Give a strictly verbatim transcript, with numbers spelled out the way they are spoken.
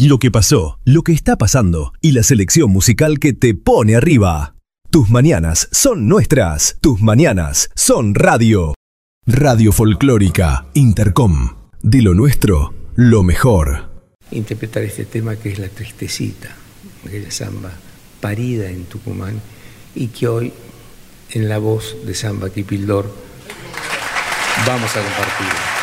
lo que pasó, lo que está pasando y la selección musical que te pone arriba. Tus mañanas son nuestras, tus mañanas son radio. Radio Folclórica Intercom. De lo nuestro, lo mejor. Interpretar este tema que es La Tristecita, aquella samba parida en Tucumán y que hoy en la voz de Samba Kipildor vamos a compartir.